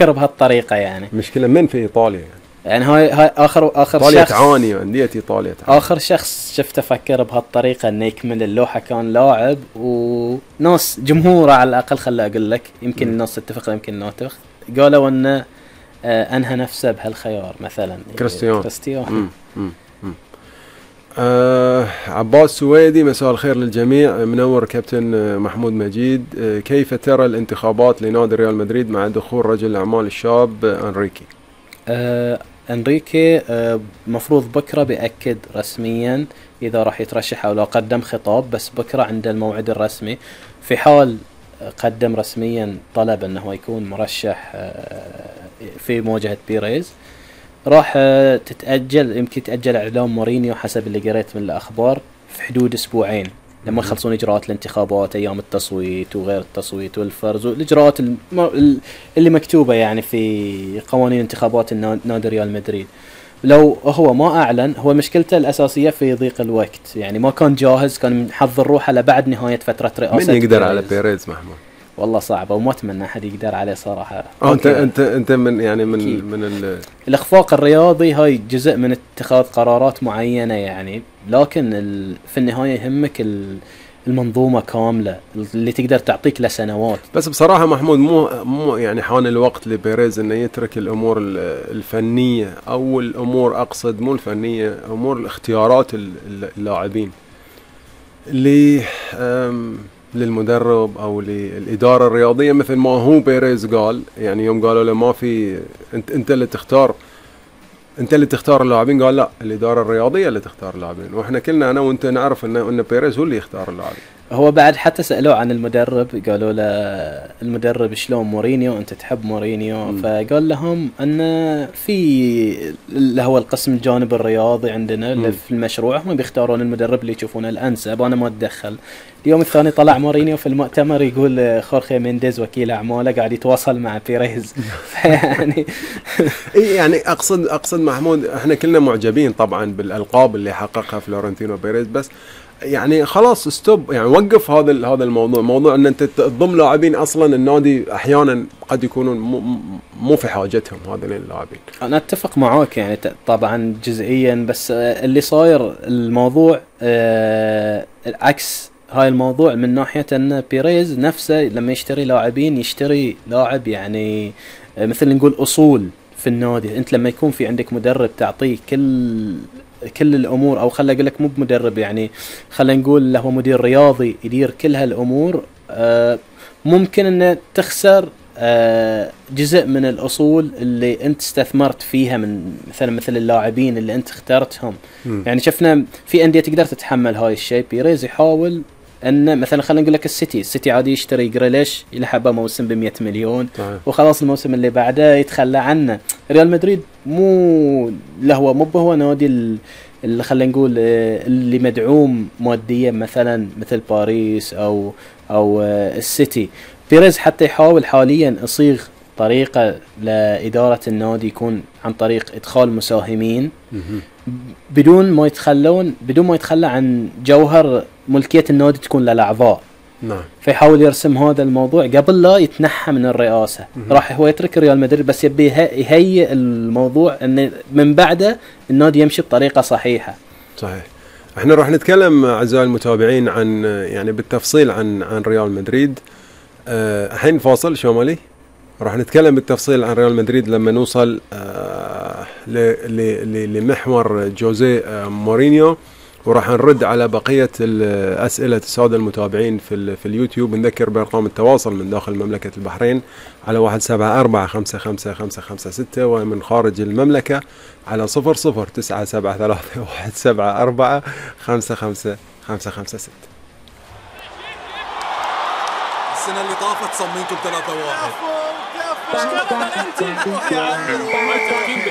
تفكر بهالطريقة يعني. مشكلة من في إيطاليا يعني هاي آخر إيطاليا شخص تعاني، أندية إيطاليا تعاني. آخر شخص شفته فكر بهالطريقة إنه يكمل اللوحة كان لاعب، وناس جمهوره على الأقل خلى أقول لك، يمكن الناس تتفق يمكن لا تتفق، قالوا إنه أنهى نفسه بهالخيار مثلا كريستيانو. عباس سويدي، مساء الخير للجميع، منور كابتن محمود مجيد. كيف ترى الانتخابات لنادي ريال مدريد مع دخول رجل الأعمال الشاب أنريكي؟ أنريكي مفروض بكرة بيأكد رسميا إذا راح يترشح أو لا، قدم خطاب بس بكرة عند الموعد الرسمي. في حال قدم رسميا طلب أنه يكون مرشح في مواجهة بيريز، راح تتأجل، يمكن تأجل إعلان مورينيو حسب اللي قريت من الأخبار في حدود أسبوعين لما يخلصون إجراءات الانتخابات، أيام التصويت وغير التصويت والفرز والإجراءات اللي مكتوبة يعني في قوانين انتخابات نادي ريال مدريد. لو هو ما أعلن، هو مشكلته الأساسية في ضيق الوقت، يعني ما كان جاهز، كان محضر روحه لبعد نهاية فترة رئاسة. من يقدر على بيريز محمود؟ والله صعبة وما أتمنى أحد يقدر عليه صراحة. أنت من يعني من الإخفاق الرياضي هاي جزء من اتخاذ قرارات معينة يعني، لكن في النهاية يهمك المنظومة كاملة اللي تقدر تعطيك لسنوات. بس بصراحة محمود مو يعني حان الوقت لبيريز إنه يترك الأمور الفنية، أو الأمور أقصد مو الفنية، أمور الاختيارات اللاعبين اللي للمدرب او للاداره الرياضيه، مثل ما هو بيريز قال يعني يوم قالوا له ما في انت اللي تختار اللاعبين، قال لا، الاداره الرياضيه اللي تختار اللاعبين، واحنا كلنا انا وانت نعرف ان بيريز هو اللي يختار اللاعبين. هو بعد حتى سالوه عن المدرب، قالوا له المدرب شلون مورينيو، انت تحب مورينيو؟ فقال لهم ان في اللي هو القسم الجانب الرياضي عندنا اللي في المشروع هم بيختارون المدرب اللي يشوفونه الانسب، انا ما اتدخل. اليوم الثاني طلع مورينيو في المؤتمر يقول خورخي مينديز وكيل اعماله قاعد يتواصل مع بيريز. يعني يعني اقصد محمود، احنا كلنا معجبين طبعا بالالقاب اللي حققها فلورنتينو بيريز، بس يعني خلاص ستوب، يعني وقف هذا الموضوع، موضوع ان انت تضم لاعبين اصلا النادي احيانا قد يكونون مو في حاجتهم هذول اللاعبين. انا اتفق معاك يعني طبعا جزئيا، بس اللي صاير الموضوع عكس هاي الموضوع من ناحية ان بيريز نفسه لما يشتري لاعبين يشتري لاعب يعني مثل نقول اصول في النادي. انت لما يكون في عندك مدرب تعطيه كل الامور، او خلينا اقول لك مو بمدرب يعني، خلينا نقول له مدير رياضي يدير كل هالامور، ممكن ان تخسر جزء من الاصول اللي انت استثمرت فيها، من مثل اللاعبين اللي انت اخترتهم. يعني شفنا في انديه تقدر تتحمل هاي الشيء. بيريز يحاول ان مثلا خلينا نقول لك السيتي عادي يشتري جريليش يلحقه موسم ب100 مليون وخلاص الموسم اللي بعده يتخلى عنه. ريال مدريد مو هو نادي اللي خلينا نقول اللي مدعوم ماديا مثلا مثل باريس او السيتي. بيريز حتى يحاول حاليا يصيغ طريقة لإدارة النادي يكون عن طريق إدخال مساهمين بدون ما يتخلى عن جوهر ملكية النادي تكون للأعضاء. نعم. فيحاول يرسم هذا الموضوع قبل لا يتنحى من الرئاسة. راح هو يترك ريال مدريد بس يبي يهيئ الموضوع ان من بعده النادي يمشي بطريقة صحيحة. صحيح. احنا راح نتكلم اعزائي المتابعين عن يعني بالتفصيل عن ريال مدريد. الحين فاصل شمالي، راح نتكلم بالتفصيل عن ريال مدريد لما نوصل لمحور جوزيه مورينيو، وراح نرد على بقية الأسئلة السادة المتابعين في اليوتيوب. نذكر بأرقام التواصل من داخل مملكة البحرين على 174-555-556، ومن خارج المملكة على 00937174-555-556. السنة اللي طافت صممتم 3-1.